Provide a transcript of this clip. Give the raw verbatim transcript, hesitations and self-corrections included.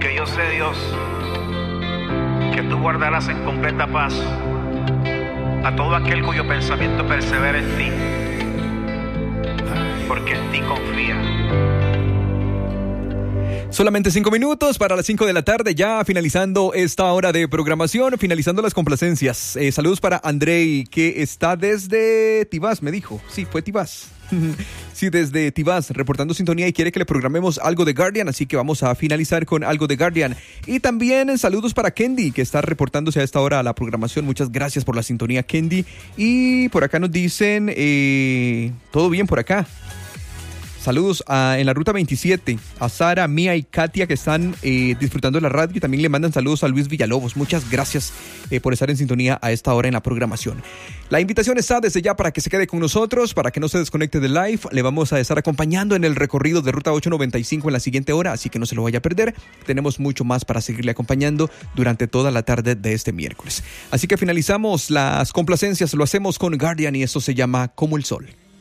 Porque yo sé, Dios, que tú guardarás en completa paz a todo aquel cuyo pensamiento persevera en ti, porque en ti confía. Solamente cinco minutos para las cinco de la tarde, ya finalizando esta hora de programación, finalizando las complacencias. Eh, saludos para Andrei, que está desde Tibás, me dijo. Sí, fue Tibás. Sí, desde Tibás, reportando sintonía y quiere que le programemos algo de Guardian, así que vamos a finalizar con algo de Guardian. Y también saludos para Kendi, que está reportándose a esta hora a la programación. Muchas gracias por la sintonía, Kendi. Y por acá nos dicen, eh, todo bien por acá. Saludos a, en la ruta veintisiete, a Sara, Mía y Katia, que están eh, disfrutando de la radio, y también le mandan saludos a Luis Villalobos. Muchas gracias eh, por estar en sintonía a esta hora en la programación. La invitación está desde ya para que se quede con nosotros, para que no se desconecte del live. Le vamos a estar acompañando en el recorrido de ruta ochocientos noventa y cinco en la siguiente hora, así que no se lo vaya a perder. Tenemos mucho más para seguirle acompañando durante toda la tarde de este miércoles. Así que finalizamos las complacencias, lo hacemos con Guardian y esto se llama Como el Sol.